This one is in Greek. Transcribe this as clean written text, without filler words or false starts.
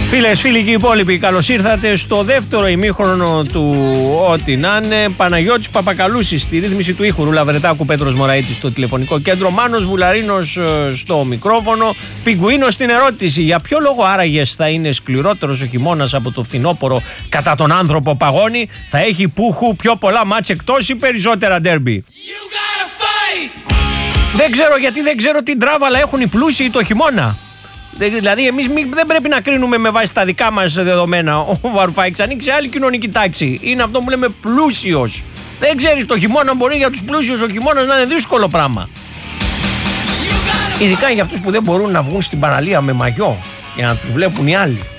Φίλες, φίλοι και οι υπόλοιποι, καλώς ήρθατε στο δεύτερο ημίχρονο του Ό,τι να είναι. Παναγιώτης Παπακαλούσης στη ρύθμιση του ήχου, Ρούλα Βρετάκου, Πέτρος Μωραΐτης στο τηλεφωνικό κέντρο, Μάνος Βουλαρίνος στο μικρόφωνο, Πιγκουίνος στην ερώτηση. Για ποιο λόγο άραγες θα είναι σκληρότερος ο χειμώνας από το φθινόπωρο κατά τον άνθρωπο παγώνει, θα έχει πούχου πιο πολλά μάτς εκτός ή περισσότερα ντέρμπι? Δεν ξέρω γιατί δεν ξέρω τι τράβαλα έχουν οι πλούσιοι το χειμώνα. Δηλαδή, εμείς δεν πρέπει να κρίνουμε με βάση τα δικά μας δεδομένα. Ο Βαρουφάκης ανήκει σε άλλη κοινωνική τάξη. Είναι αυτό που λέμε πλούσιος. Δεν ξέρεις, το χειμώνα μπορεί για τους πλούσιους ο χειμώνας να είναι δύσκολο πράγμα. Ειδικά για αυτούς που δεν μπορούν να βγουν στην παραλία με μαγιό για να τους βλέπουν οι άλλοι.